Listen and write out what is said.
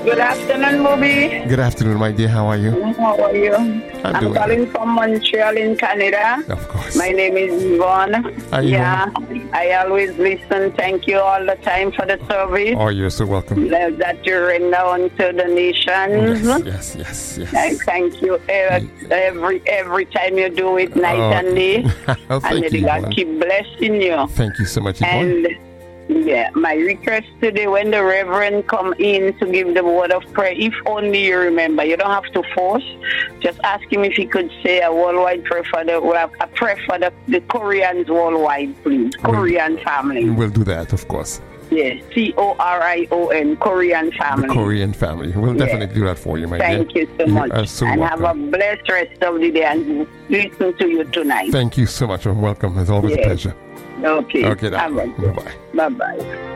Good afternoon, Bobby. Good afternoon, my dear. How are you? How are you? I'm doing calling from Montreal in Canada. Of course. My name is Yvonne. Are you home? I always listen. Thank you all the time for the service. Oh, you're so welcome. That you render unto the nations. Yes. I thank you every time you do it, night and day. Oh, thank you, God Yvonne. keep blessing you. Thank you so much, Yvonne. And my request today, when the Reverend come in to give the word of prayer, if only you remember, you don't have to force. Just ask him if he could say a worldwide prayer for the Koreans worldwide, please. Korean family. We'll do that, of course. Yes, Corion, Korean family. The Korean family. We'll definitely do that for you, my dear. Thank you so much. Are so and welcome. have a blessed rest of the day and listen to you tonight. Thank you so much. Welcome. It's always a pleasure. Okay. Okay, bye-bye. Bye-bye.